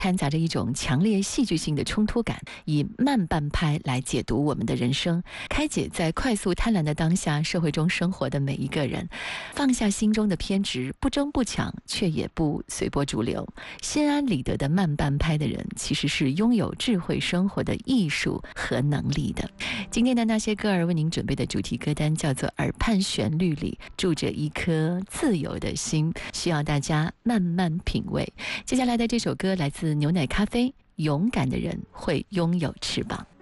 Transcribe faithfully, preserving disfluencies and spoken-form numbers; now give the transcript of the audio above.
掺杂着一种强烈戏剧性的冲突感，以慢半拍来解读我们的人生，开解在快速贪婪的当下社会中生活的每一个人，放下心中的偏执，不争不抢，却也不随波逐流，心安理得的慢半拍的人，其实是拥有智慧生活的艺术和能力的。今天的那些歌儿为您准备的主题歌单叫做《耳畔旋律里住着一颗自由的心》，需要大家慢慢品味。接下来的这首歌来自牛奶咖啡，勇敢的人会拥有翅膀。